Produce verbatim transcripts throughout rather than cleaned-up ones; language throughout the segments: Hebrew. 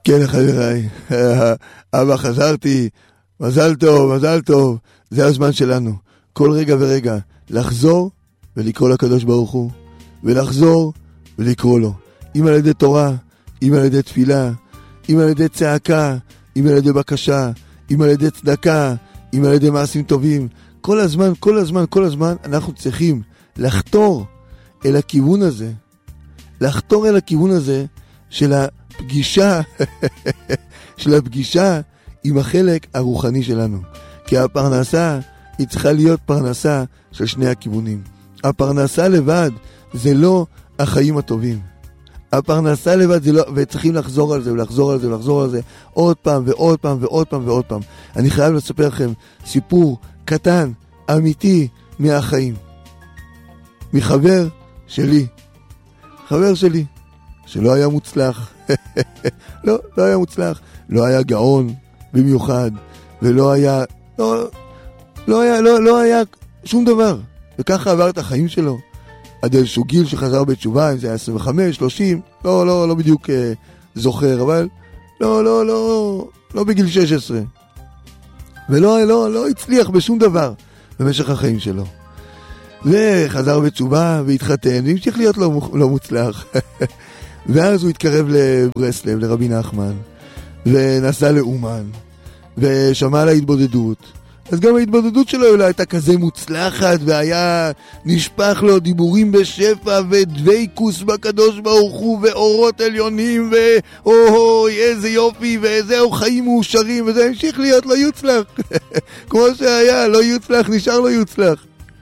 כן, חבריי, אבא חזרתי, מזל טוב, מזל טוב, זה הזמן שלנו, כל רגע ורגע, לחזור ולקרוא לקדוש ברוך הוא, ולחזור ולקרוא לו, אם על ידי תורה, אם על ידי תפילה, אם על ידי צעקה, אם על ידי בקשה, אם על ידי צדקה, אם על ידי מעשים טובים, כל הזמן, כל הזמן, כל הזמן, אנחנו צריכים לחתור אל הכיוון הזה, לחתור אל הכיוון הזה של הפגישה, של הפגישה עם החלק הרוחני שלנו. כי הפרנסה היא צריכה להיות פרנסה של שני הכיוונים. הפרנסה לבד זה לא החיים הטובים. הפרנסה לבד זה לא, וצריכים לחזור על זה ולחזור על זה ולחזור על זה עוד פעם ועוד פעם ועוד פעם ועוד פעם. אני חייב לספר לכם סיפור קטן, אמיתי, מהחיים. מחבר שלי. חבר שלי, שלא היה מוצלח. לא, לא היה מוצלח. לא היה גאון במיוחד, ולא היה, לא, לא היה, לא, לא היה שום דבר. וככה עבר את החיים שלו. עד איזשהו גיל שחזר בתשובה, אם זה היה עשרים וחמש, שלושים, לא, לא, לא בדיוק אה, זוכר, אבל לא, לא, לא, לא בגיל שש עשרה. ולא, לא, לא הצליח בשום דבר במשך החיים שלו. וחזר בתשובה והתחתן, והמשיך להיות לא, לא מוצלח. ואז הוא התקרב לברסלב, לרבי נחמן, ונסע לאומן, ושמע על ההתבודדות. אז גם ההתבודדות שלו אולי הייתה כזה מוצלחת, והיה נשפך לו דיבורים בשפע, ודוויקוס בקדוש ברוך הוא, ואורות עליונים, ואוי איזה יופי, ואיזהו חיים מאושרים, וזה המשיך להיות לא יוצלח. כמו שהיה, לא יוצלח, נשאר לא יוצלח.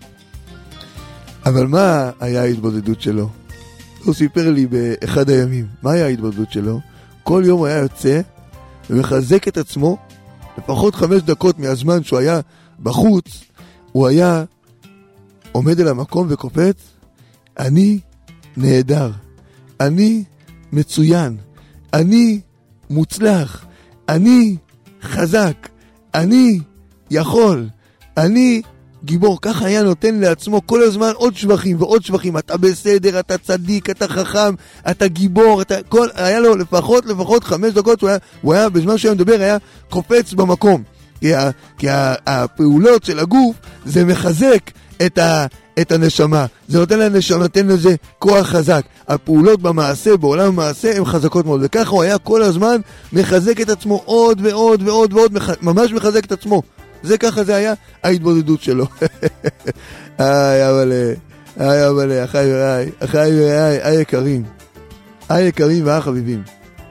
אבל מה היה ההתבודדות שלו? הוא סיפר לי באחד הימים, מה היה ההתבודדות שלו? כל יום הוא היה יוצא, ומחזק את עצמו, לפחות חמש דקות מהזמן שהוא היה בחוץ, הוא היה עומד על המקום וקופץ, אני נהדר, אני מצוין, אני מוצלח, אני חזק, אני יכול, אני גיבור. ככה היה נותן לעצמו כל הזמן עוד שבחים ועוד שבחים. אתה בסדר, אתה צדיק, אתה חכם, אתה גיבור, אתה כל, היה לו לפחות לפחות חמש דקות הוא היה, הוא היה בזמן שהוא מדבר היה קופץ במקום. כי, ה, כי ה, הפעולות של הגוף זה מחזק את ה, את הנשמה. זה נותן לנשמה, נותן לזה כוח חזק. הפעולות במעשה, בעולם המעשה, הן חזקות מאוד. וככה הוא היה כל הזמן מחזק את עצמו עוד ועוד ועוד ועוד, ממש מחזק את עצמו. זה ככה זה היה ההתבודדות שלו. איי, אבל, איי, אבל, אחי ורעי, אחי ורעי, איי יקרים, איי יקרים ואיי חביבים.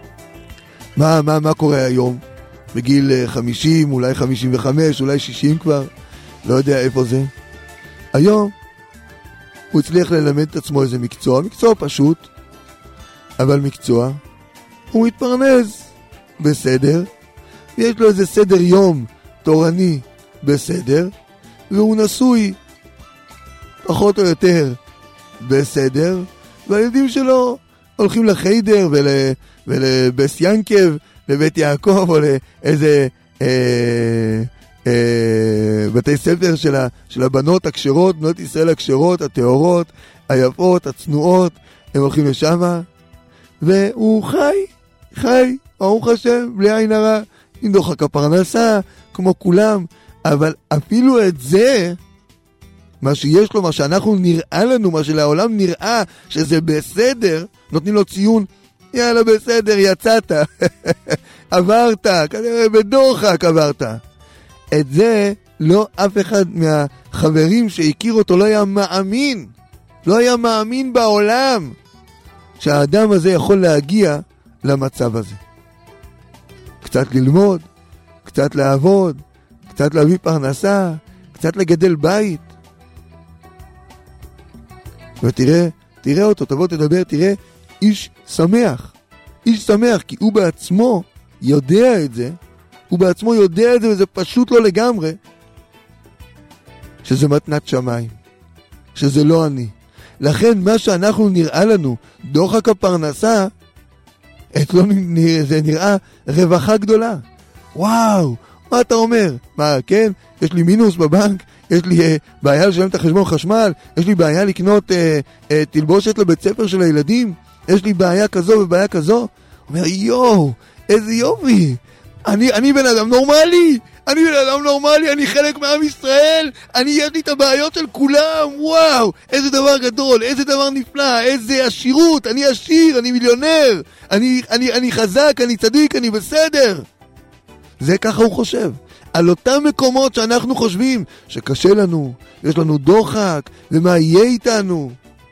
מה, מה, מה קורה היום? בגיל חמישים, אולי חמישים וחמש, אולי שישים כבר, לא יודע איפה זה. היום הוא הצליח ללמד את עצמו איזה מקצוע, מקצוע פשוט, אבל מקצוע. הוא מתפרנס בסדר, יש לו איזה סדר יום תורני בסדר, והוא נשוי פחות או יותר בסדר, והילדים שלו הולכים לחיידר ול, ולבס ינקב, לבית יעקב, או לאיזה אה, אה, בתי ספר של, ה, של הבנות הקשרות, בנות ישראל הקשרות, הטהורות, היפות, הצנועות, הם הולכים לשם, והוא חי, חי, ברוך השם, בלי עין הרע, עם דוחק הפרנסה, כמו כולם, אבל אפילו את זה, מה שיש לו, מה שאנחנו נראה לנו, מה שלעולם נראה שזה בסדר, נותנים לו ציון, יאללה בסדר, יצאת, עברת, כנראה בדוחק עברת. את זה לא אף אחד מהחברים שהכיר אותו לא היה מאמין, לא היה מאמין בעולם, שהאדם הזה יכול להגיע למצב הזה. קצת ללמוד, קצת לעבוד, קצת להביא פרנסה, קצת לגדל בית. ותראה, תראה אותו, תבוא תדבר, תראה, איש שמח. איש שמח, כי הוא בעצמו יודע את זה, הוא בעצמו יודע את זה, וזה פשוט לא לגמרי, שזה מתנת שמיים, שזה לא אני. לכן מה שאנחנו נראה לנו, דוחק הפרנסה, אצלו זה נראה רווחה גדולה. וואו, מה אתה אומר? מה, כן? יש לי מינוס בבנק, יש לי אה, בעיה לשלם את החשבון חשמל, יש לי בעיה לקנות אה, אה, תלבושת לבית ספר של הילדים, יש לי בעיה כזו ובעיה כזו. הוא אומר, יואו, איזה יופי. אני, אני בן אדם נורמלי. אני בן אדם נורמלי, אני חלק מעם ישראל. אני יש לי את הבעיות של כולם. וואו, איזה דבר גדול, איזה דבר נפלא, איזה עשירות. אני עשיר, אני מיליונר. אני, אני, אני חזק, אני צדיק, אני בסדר. זה ככה הוא חושב. על אותם מקומות שאנחנו חושבים שקשה לנו, יש לנו דוחק, ומה יהיה איתנו.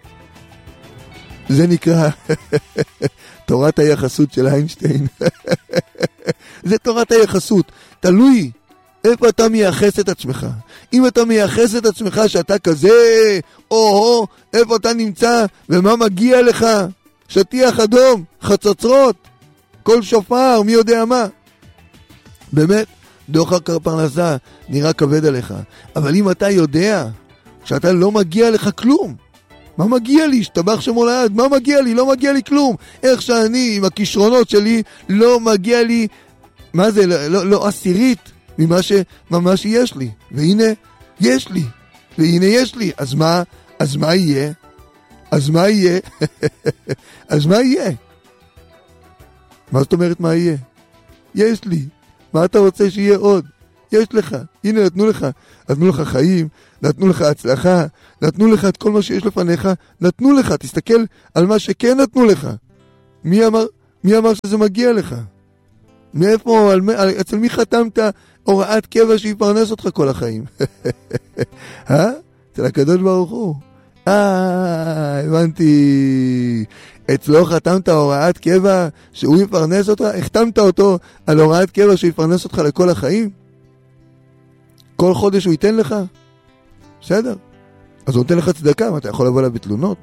זה נקרא תורת היחסות של איינשטיין. זה תורת היחסות. תלוי איפה אתה מייחס את עצמך. אם אתה מייחס את עצמך שאתה כזה, או איפה אתה נמצא ומה מגיע לך, שטיח אדום, חצוצרות, כל שופר, מי יודע מה. באמת, דוחק הפרנסה נראה כבד עליך. אבל אם אתה יודע שאתה לא מגיע לך כלום, מה מגיע לי? שתבח שמו לעד, מה מגיע לי? לא מגיע לי כלום. איך שאני עם הכישרונות שלי לא מגיע לי, מה זה? לא, לא, לא עשירית ממה שממש יש לי. והנה יש לי. והנה יש לי. אז מה? אז מה יהיה? אז מה יהיה? אז מה יהיה? מה זאת אומרת מה יהיה? יש לי. מה אתה רוצה שיהיה עוד? יש לך. הנה נתנו לך. נתנו לך חיים, נתנו לך הצלחה, נתנו לך את כל מה שיש לפניך, נתנו לך. תסתכל על מה שכן נתנו לך. מי אמר, מי אמר שזה מגיע לך? מאיפה, על, על, אצל מי חתמת הוראת קבע שיפרנס אותך כל החיים? אה? אצל הקדוש ברוך הוא. אה, הבנתי. אצלו חתמת הוראת קבע שהוא יפרנס אותך? החתמת אותו על הוראת קבע שהוא יפרנס אותך לכל החיים? כל חודש הוא ייתן לך? בסדר. אז הוא נותן לך צדקה, מה אתה יכול לבוא לה בתלונות?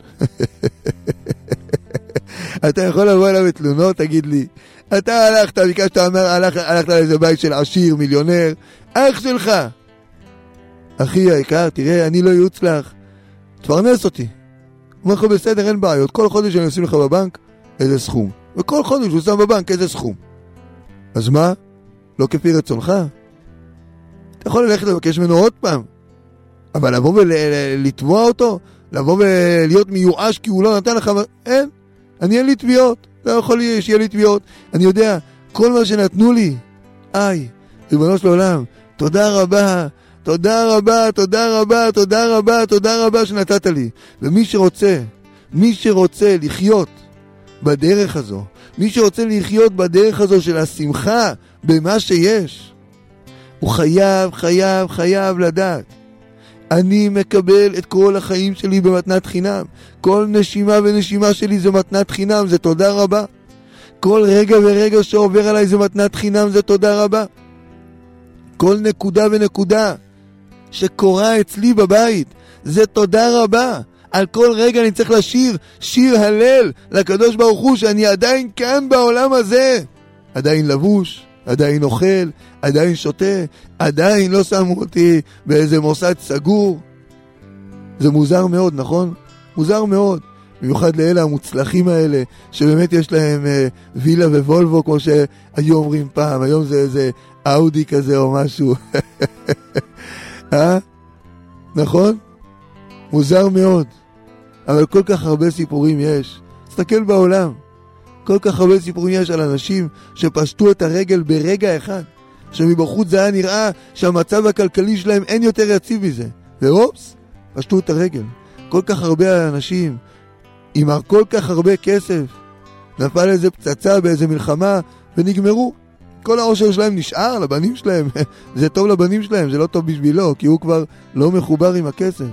אתה יכול לבוא לה בתלונות, תגיד לי. אתה הלכת, ביקשת, אומר, הלכת, הלכת לאיזה בית של עשיר, מיליונר, אח שלך. אחי היקר, תראה, אני לא יוצא לך. תפרנס אותי. אומר לך בסדר, אין בעיות. כל חודש אני אשים לך בבנק איזה סכום. וכל חודש הוא שם בבנק איזה סכום. אז מה? לא כפי רצונך? אתה יכול ללכת לבקש ממנו עוד פעם. אבל לבוא ולתבוע אותו? לבוא ולהיות מיואש כי הוא לא נתן לך? אין. אני אין לי תביעות. לא יכול לי שיהיה לי תביעות. אני יודע, כל מה שנתנו לי, איי, ריבונו של עולם, תודה רבה, תודה רבה, תודה רבה, תודה רבה, תודה רבה שנתת לי. ומי שרוצה, מי שרוצה לחיות בדרך הזו, מי שרוצה לחיות בדרך הזו של השמחה במה שיש, הוא חייב, חייב, חייב לדעת. אני מקבל את כל החיים שלי במתנת חינם. כל נשימה ונשימה שלי זה מתנת חינם, זה תודה רבה. כל רגע ורגע שעובר עליי זה מתנת חינם, זה תודה רבה. כל נקודה ונקודה שקורה אצלי בבית, זה תודה רבה. על כל רגע אני צריך לשיר שיר הלל לקדוש ברוך הוא שאני עדיין כאן בעולם הזה. עדיין לבוש, עדיין אוכל, עדיין שותה, עדיין לא שמו אותי באיזה מוסד סגור. זה מוזר מאוד, נכון? מוזר מאוד. במיוחד לאלה המוצלחים האלה, שבאמת יש להם אה, וילה ווולבו, כמו שהיו אומרים פעם. היום זה איזה אאודי כזה או משהו. אה? נכון? מוזר מאוד. אבל כל כך הרבה סיפורים יש. תסתכל בעולם. כל כך הרבה סיפורים יש על אנשים שפשטו את הרגל ברגע אחד. שמבחוץ זה היה נראה שהמצב הכלכלי שלהם אין יותר יציב מזה. ואופס, פשטו את הרגל. כל כך הרבה אנשים עם כל כך הרבה כסף נפל איזה פצצה באיזה מלחמה ונגמרו. כל העושר שלהם נשאר לבנים שלהם. זה טוב לבנים שלהם, זה לא טוב בשבילו, כי הוא כבר לא מחובר עם הכסף.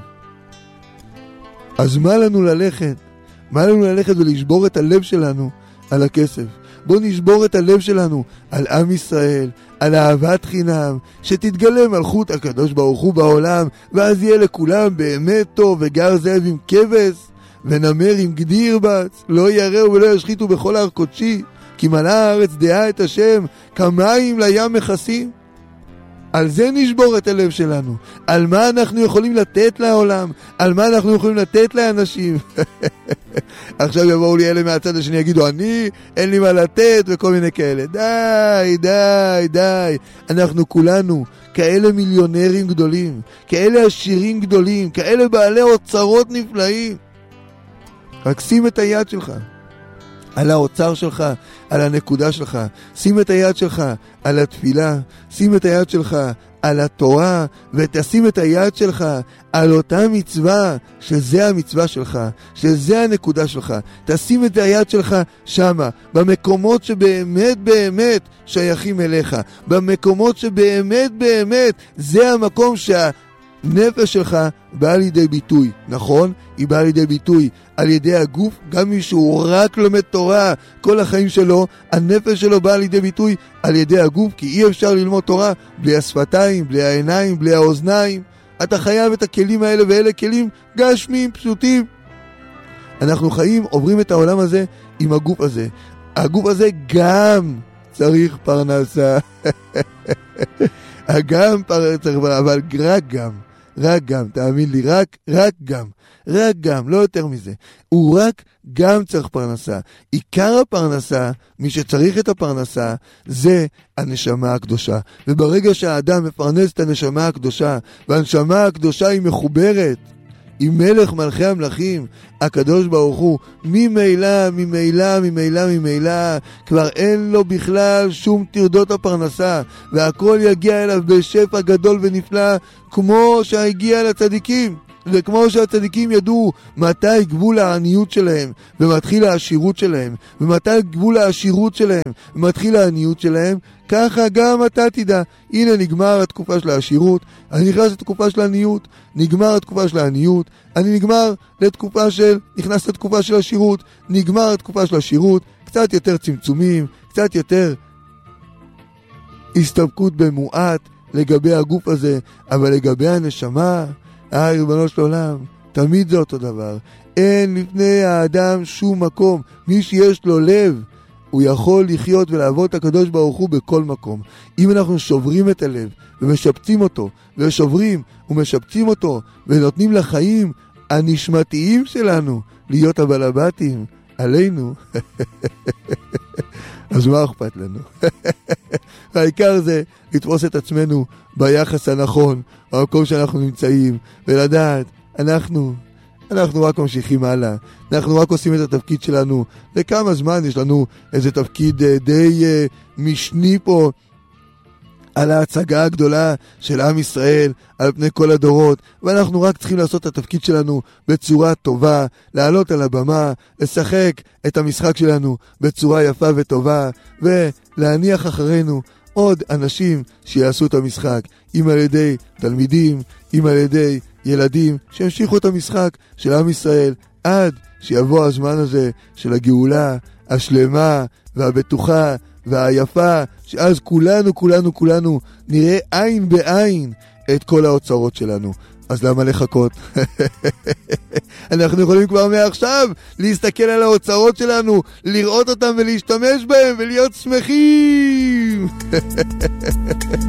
אז מה לנו ללכת? מה לנו ללכת ולשבור את הלב שלנו על הכסף? בוא נשבור את הלב שלנו על עם ישראל, על אהבת חינם, שתתגלה מלכות הקדוש ברוך הוא בעולם, ואז יהיה לכולם באמת טוב, וגר זאב עם כבש, ונמר עם גדי ירבץ, לא יראו ולא ישחיתו בכל הר קודשי, כי מלאה הארץ דעה את השם, כמים לים מכסים. על זה נשבור את הלב שלנו. על מה אנחנו יכולים לתת לעולם, על מה אנחנו יכולים לתת לאנשים. עכשיו יבואו לי אלה מהצד השני, יגידו אני, אין לי מה לתת וכל מיני כאלה. די, די, די. אנחנו כולנו כאלה מיליונרים גדולים, כאלה עשירים גדולים, כאלה בעלי אוצרות נפלאים. רק שים את היד שלך על האוצר שלך, על הנקודה שלך. שים את היד שלך על התפילה, שים את היד שלך על התורה, ותשים את היד שלך על אותה מצווה, שזה המצווה שלך, שזה הנקודה שלך. תשים את היד שלך שמה, במקומות שבאמת באמת שייכים אליך, במקומות שבאמת באמת זה המקום שה... נפש שלך באה לידי ביטוי, נכון? היא באה לידי ביטוי על ידי הגוף, גם מי שהוא רק לומד תורה כל החיים שלו, הנפש שלו באה לידי ביטוי על ידי הגוף, כי אי אפשר ללמוד תורה בלי השפתיים, בלי העיניים, בלי האוזניים. אתה חייב את הכלים האלה, ואלה כלים גשמיים, פשוטים. אנחנו חיים, עוברים את העולם הזה עם הגוף הזה. הגוף הזה גם צריך פרנסה. גם פרנסה, אבל רק גם. רק גם, תאמין לי, רק, רק גם, רק גם, לא יותר מזה. הוא רק גם צריך פרנסה. עיקר הפרנסה, מי שצריך את הפרנסה, זה הנשמה הקדושה. וברגע שהאדם מפרנס את הנשמה הקדושה, והנשמה הקדושה היא מחוברת עם מלך מלכי המלכים, הקדוש ברוך הוא, ממילא, ממילא, ממילא, ממילא, כבר אין לו בכלל שום תרדות הפרנסה, והכל יגיע אליו בשפע גדול ונפלא, כמו שהגיע לצדיקים. וכמו שהצדיקים ידעו מתי גבול העניות שלהם ומתחיל העשירות שלהם, ומתי גבול העשירות שלהם ומתחיל העניות שלהם, ככה גם אתה תדע. הנה נגמר התקופה של העשירות, אני נכנס לתקופה של העניות, נגמר התקופה של העניות, אני נגמר לתקופה של, נכנס לתקופה של העשירות, נגמר התקופה של העשירות, קצת יותר צמצומים, קצת יותר הסתפקות במועט לגבי הגוף הזה, אבל לגבי הנשמה, אה, ריבונו של עולם, תמיד זה אותו דבר. אין לפני האדם שום מקום. מי שיש לו לב, הוא יכול לחיות ולעבוד את הקדוש ברוך הוא בכל מקום. אם אנחנו שוברים את הלב ומשפצים אותו, ושוברים ומשפצים אותו, ונותנים לחיים הנשמתיים שלנו להיות הבלבטים עלינו, אז מה אכפת לנו? העיקר זה לתפוס את עצמנו ביחס הנכון, במקום שאנחנו נמצאים, ולדעת, אנחנו, אנחנו רק ממשיכים הלאה, אנחנו רק עושים את התפקיד שלנו. לכמה זמן יש לנו איזה תפקיד די uh, משני פה, על ההצגה הגדולה של עם ישראל, על פני כל הדורות, ואנחנו רק צריכים לעשות את התפקיד שלנו בצורה טובה, לעלות על הבמה, לשחק את המשחק שלנו בצורה יפה וטובה, ולהניח אחרינו עוד אנשים שיעשו את המשחק, אם על ידי תלמידים, אם על ידי ילדים, שימשיכו את המשחק של עם ישראל, עד שיבוא הזמן הזה של הגאולה השלמה והבטוחה והיפה, שאז כולנו, כולנו, כולנו נראה עין בעין את כל האוצרות שלנו. אז למה לחכות? אנחנו יכולים כבר מעכשיו להסתכל על האוצרות שלנו, לראות אותם ולהשתמש בהם ולהיות שמחים.